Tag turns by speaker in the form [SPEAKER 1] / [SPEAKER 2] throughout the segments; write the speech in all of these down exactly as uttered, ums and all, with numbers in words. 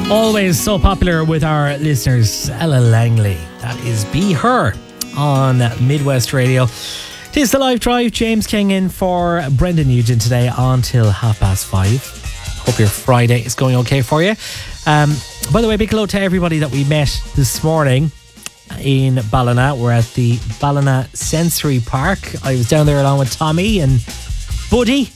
[SPEAKER 1] Always so popular with our listeners, Ella Langley. That is Be Her on Midwest Radio. It is the Live Drive. James King in for Brendan Nugent today until half past five. Hope your Friday is going okay for you. Um, by the way, big hello to everybody that we met this morning in Ballina. We're at the Ballina Sensory Park. I was down there along with Tommy and Buddy.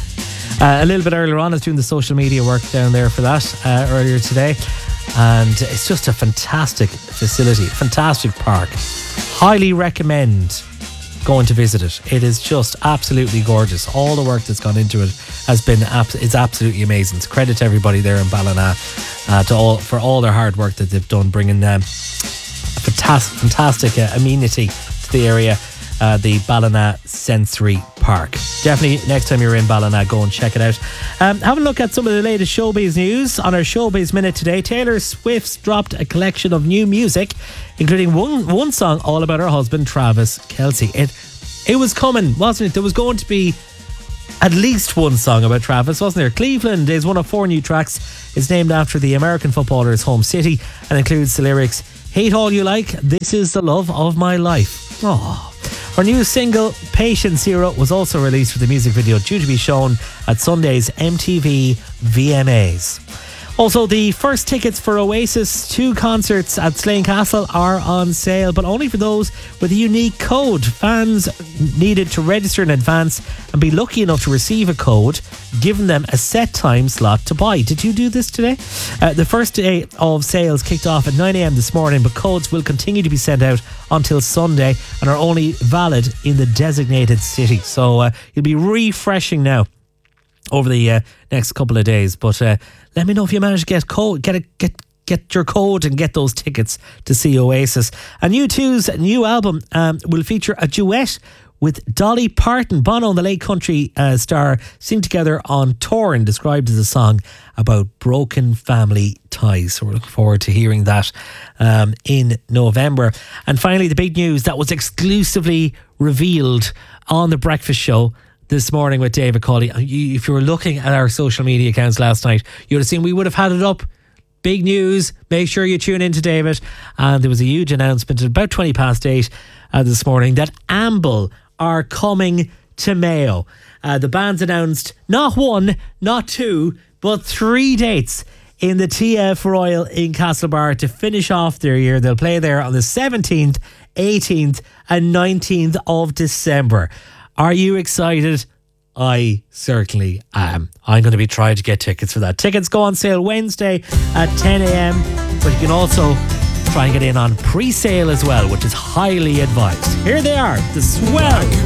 [SPEAKER 1] Uh, a little bit earlier on, I was doing the social media work down there for that uh, earlier today. And it's just a fantastic facility, fantastic park. Highly recommend going to visit it. It is just absolutely gorgeous. All the work that's gone into it has been abs- it's absolutely amazing. It's credit to everybody there in Ballina uh, to all for all their hard work that they've done, bringing them a fantastic, fantastic uh, amenity to the area. Uh, the Ballina Sensory Park. Definitely next time you're in Ballina, go and check it out. Um, have a look at some of the latest showbiz news on our Showbiz Minute today. Taylor Swift's dropped a collection of new music, including one one song all about her husband Travis Kelce. It it was coming, wasn't it? There was going to be at least one song about Travis, wasn't there? Cleveland is one of four new tracks. It's named after the American footballer's home city and includes the lyrics, "Hate all you like, this is the love of my life." Aww. Her new single, Patient Zero, was also released with a music video due to be shown at Sunday's M T V V M As. Also, the first tickets for Oasis two concerts at Slane Castle are on sale, but only for those with a unique code. Fans needed to register in advance and be lucky enough to receive a code, giving them a set time slot to buy. Did you do this today? Uh, the first day of sales kicked off at nine a.m. this morning, but codes will continue to be sent out until Sunday and are only valid in the designated city. So uh, you'll be refreshing now over the uh, next couple of days, but uh, let me know if you manage to get code, get a, get get your code and get those tickets to see Oasis. And U two's new album um, will feature a duet with Dolly Parton. Bono and the late country uh, star sing together on tour and described as a song about broken family ties. So we're looking forward to hearing that um, in November. And finally, the big news that was exclusively revealed on The Breakfast Show this morning with David Cawley. If you were looking at our social media accounts last night, you would have seen we would have had it up. Big news. Make sure you tune in to David. And there was a huge announcement at about twenty past eight uh, this morning that Amble are coming to Mayo. Uh, the band's announced not one, not two, but three dates in the T F Royal in Castlebar to finish off their year. They'll play there on the seventeenth, eighteenth and nineteenth of December. Are you excited? I certainly am. I'm going to be trying to get tickets for that. Tickets go on sale Wednesday at ten a.m. But you can also try and get in on pre-sale as well, which is highly advised. Here they are, the Swell.